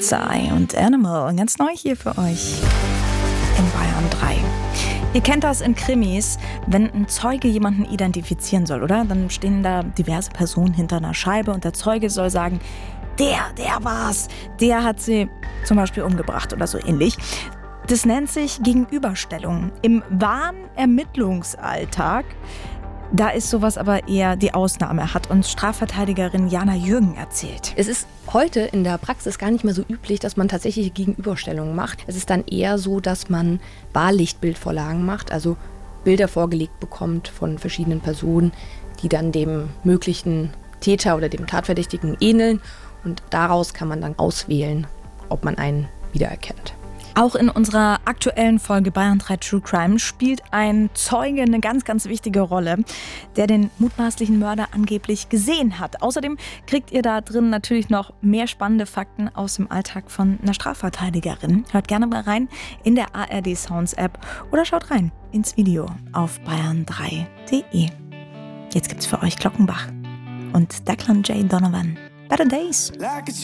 Psy und Animal, ganz neu hier für euch in Bayern 3. Ihr kennt das in Krimis, wenn ein Zeuge jemanden identifizieren soll, oder? Dann stehen da diverse Personen hinter einer Scheibe und der Zeuge soll sagen, der war's, der hat sie zum Beispiel umgebracht oder so ähnlich. Das nennt sich Gegenüberstellung. Im wahren Ermittlungsalltag, da ist sowas aber eher die Ausnahme, hat uns Strafverteidigerin Jana Jürgen erzählt. Es ist heute in der Praxis gar nicht mehr so üblich, dass man tatsächliche Gegenüberstellungen macht. Es ist dann eher so, dass man Barlichtbildvorlagen macht, also Bilder vorgelegt bekommt von verschiedenen Personen, die dann dem möglichen Täter oder dem Tatverdächtigen ähneln. Und daraus kann man dann auswählen, ob man einen wiedererkennt. Auch in unserer aktuellen Folge Bayern 3 True Crime spielt ein Zeuge eine ganz, ganz wichtige Rolle, der den mutmaßlichen Mörder angeblich gesehen hat. Außerdem kriegt ihr da drin natürlich noch mehr spannende Fakten aus dem Alltag von einer Strafverteidigerin. Hört gerne mal rein in der ARD Sounds App oder schaut rein ins Video auf bayern3.de. Jetzt gibt's für euch Glockenbach und Declan J. Donovan. Better Days.